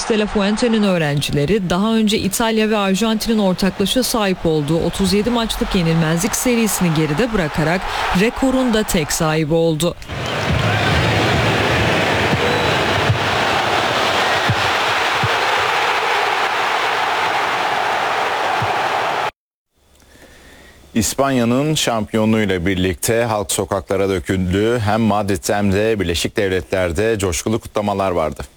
Luis de la Fuente'nin öğrencileri daha önce İtalya ve Arjantin'in ortaklaşa sahip olduğu 37 maçlık yenilmezlik serisini geride bırakarak rekorun da tek sahibi oldu. İspanya'nın şampiyonluğuyla birlikte halk sokaklara döküldü. Hem Madrid'de hem de Birleşik Devletler'de coşkulu kutlamalar vardı.